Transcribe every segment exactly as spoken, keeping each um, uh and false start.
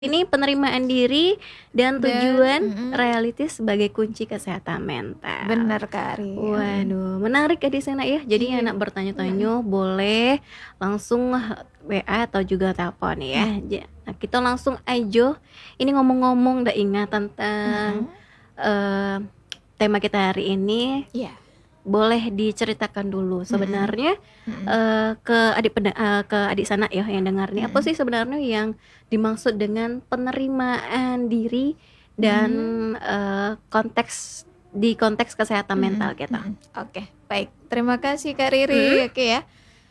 Ini penerimaan diri dan Dan tujuan mm-mm. realistis sebagai kunci kesehatan mental. Benar Kak Ari. Waduh, menarik ya di sana ya. Jadi Iya. anak bertanya-tanya boleh langsung W A atau juga telepon ya. Ja- Nah, kita langsung aja. Ini ngomong-ngomong udah ingat tentang eh, tema kita hari ini. Iya. Boleh diceritakan dulu sebenarnya Mm-mm. eh, ke adik peda- eh, ke adik sana ya yang dengar nih, apa Mm-mm. sih sebenarnya yang dimaksud dengan penerimaan diri dan eh, konteks di konteks kesehatan mental Mm-mm. kita. Mm-mm. Oke, baik. Terima kasih Kak Riri. Oke ya.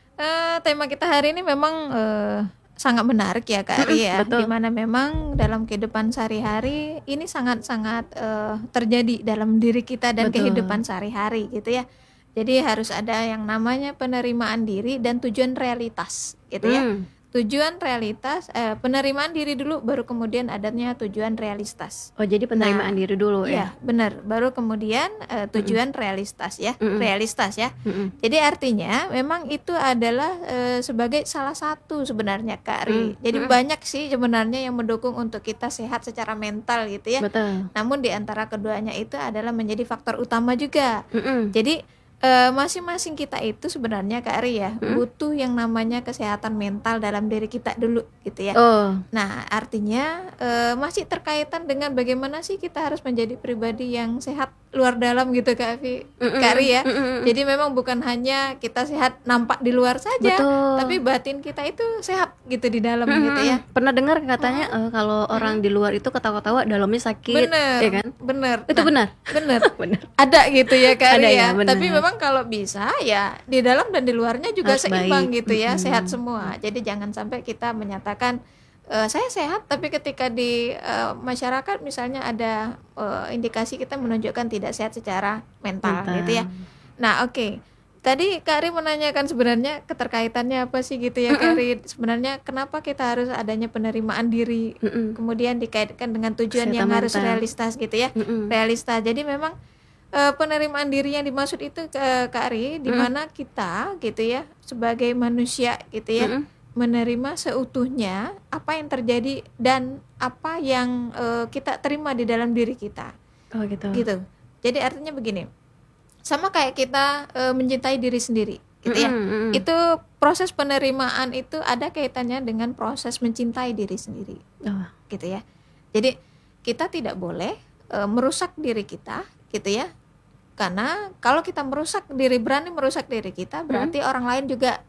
Eh, tema kita hari ini memang eh, sangat menarik ya Kak Ari ya. betul. Dimana memang dalam kehidupan sehari-hari ini sangat-sangat eh, terjadi dalam diri kita dan Betul. kehidupan sehari-hari gitu ya. Jadi harus ada yang namanya penerimaan diri dan tujuan realitas gitu ya. Hmm. Tujuan realitas, eh, penerimaan diri dulu, baru kemudian adanya tujuan realistas. Oh, jadi penerimaan Nah, diri dulu Iya, ya. benar. Baru kemudian eh, tujuan realistas ya, Mm-mm. realistas ya. Mm-mm. Jadi artinya memang itu adalah eh, sebagai salah satu sebenarnya Kak Ri. Mm, Jadi mm-mm. banyak sih sebenarnya yang mendukung untuk kita sehat secara mental gitu ya. Betul. Namun di antara keduanya itu adalah menjadi faktor utama juga. Mm-mm. Jadi eh, masing-masing kita itu sebenarnya Kak Ri ya, Mm. butuh yang namanya kesehatan mental dalam diri kita dulu gitu ya. Oh, Nah, artinya eh, masih terkaitan dengan bagaimana sih kita harus menjadi pribadi yang sehat luar dalam gitu Kak Vi, Mm-mm. Kak Ri ya. Mm-mm. Jadi memang bukan hanya kita sehat nampak di luar saja, Betul. tapi batin kita itu sehat gitu di dalam Mm-mm. gitu ya. Pernah dengar katanya eh, kalau orang di luar itu ketawa-tawa dalamnya sakit, Bener, ya kan? bener. Itu Nah, benar. bener. Benar. Ada gitu ya Kak Ada Ri ya, ya. bener. Tapi memang kalau bisa ya di dalam dan di luarnya juga Harus seimbang baik. gitu ya, Mm-mm. sehat semua. Jadi jangan sampai kita menyatakan "Eh, saya sehat," tapi ketika di eh, masyarakat misalnya ada eh, indikasi kita menunjukkan tidak sehat secara mental, Mental. gitu ya. Nah, oke. Tadi Kak Ri menanyakan sebenarnya keterkaitannya apa sih gitu ya Kak Ri. Sebenarnya kenapa kita harus adanya penerimaan diri, Mm-mm. kemudian dikaitkan dengan tujuan Kesehatan yang harus mental. realistis gitu ya. Mm-mm. Realistis. Jadi memang eh, penerimaan diri yang dimaksud itu ke Kak Ri, di mana kita gitu ya sebagai manusia gitu ya, Mm-mm. menerima seutuhnya apa yang terjadi dan apa yang eh, kita terima di dalam diri kita Oh gitu. gitu. Jadi artinya begini, sama kayak kita eh, mencintai diri sendiri gitu ya. Mm-mm, mm-mm. Itu proses penerimaan itu ada kaitannya dengan proses mencintai diri sendiri Oh, gitu ya. Jadi kita tidak boleh eh, merusak diri kita gitu ya. Karena kalau kita merusak diri, berani merusak diri kita, berarti orang lain juga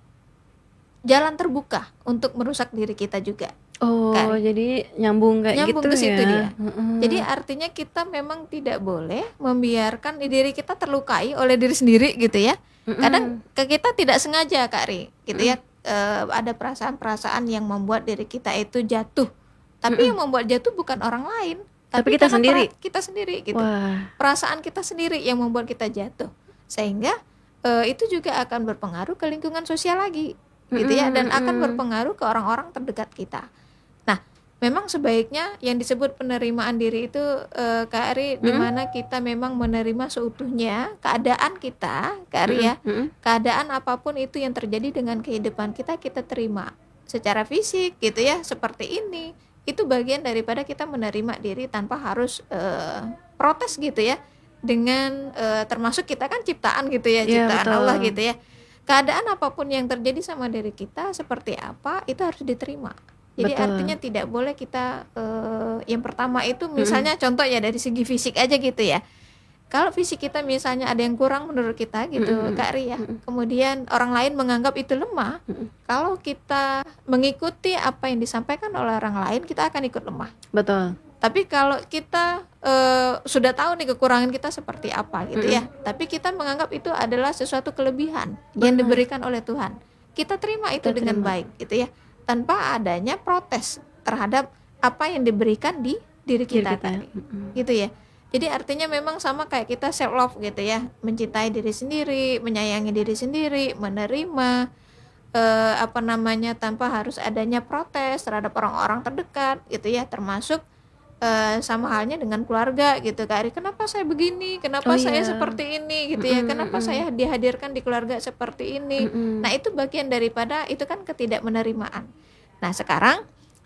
jalan terbuka untuk merusak diri kita juga. oh Kak. jadi nyambung kayak Nyambung gitu ke situ ya. dia. Mm-mm. Jadi artinya kita memang tidak boleh membiarkan diri kita terlukai oleh diri sendiri gitu ya. Mm-mm. Kadang ke kita tidak sengaja Kak Ri gitu ya. Eh, ada perasaan-perasaan yang membuat diri kita itu jatuh. Tapi yang membuat jatuh bukan orang lain, Tapi kita karena sendiri. pera- kita sendiri gitu. Wah, Perasaan kita sendiri yang membuat kita jatuh. Sehingga eh, itu juga akan berpengaruh ke lingkungan sosial lagi gitu ya, dan akan berpengaruh ke orang-orang terdekat kita. Nah, memang sebaiknya yang disebut penerimaan diri itu eh, Kak Ari, di mana kita memang menerima seutuhnya keadaan kita, Kak Ari ya. mm-mm. Keadaan apapun itu yang terjadi dengan kehidupan kita, kita terima secara fisik gitu ya, seperti ini. Itu bagian daripada kita menerima diri tanpa harus eh, protes gitu ya. Dengan eh, termasuk kita kan ciptaan gitu ya, Iya, ciptaan betul. Allah gitu ya. Keadaan apapun yang terjadi sama diri kita seperti apa, itu harus diterima. Jadi Betul. artinya tidak boleh kita eh, yang pertama itu misalnya contoh ya dari segi fisik aja gitu ya. Kalau fisik kita misalnya ada yang kurang menurut kita gitu Kak Ri ya. Kemudian orang lain menganggap itu lemah. Kalau kita mengikuti apa yang disampaikan oleh orang lain, kita akan ikut lemah. Betul. Tapi kalau kita eh, sudah tahu nih kekurangan kita seperti apa gitu ya, tapi kita menganggap itu adalah sesuatu kelebihan yang diberikan oleh Tuhan, kita terima itu Kita dengan terima. baik gitu ya, tanpa adanya protes terhadap apa yang diberikan di diri Diri kita, kita. tadi, Mm-mm. gitu ya. Jadi artinya memang sama kayak kita self love gitu ya, mencintai diri sendiri, menyayangi diri sendiri, menerima eh, apa namanya tanpa harus adanya protes terhadap orang-orang terdekat gitu ya, termasuk eh, sama halnya dengan keluarga gitu Kak Ari. Kenapa saya begini? Kenapa Oh, saya iya. seperti ini gitu ya? Mm-mm, Kenapa mm-mm. saya dihadirkan di keluarga seperti ini? Mm-mm. Nah, itu bagian daripada itu kan ketidakmenerimaan. Nah, sekarang ayo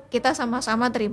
kita sama-sama terima